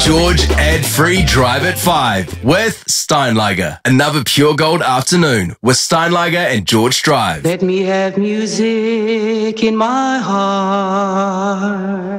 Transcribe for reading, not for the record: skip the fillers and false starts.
George ad-free drive at 5 with Steinlager. Another pure gold afternoon with Steinlager and George Drive. Let me have music in my heart.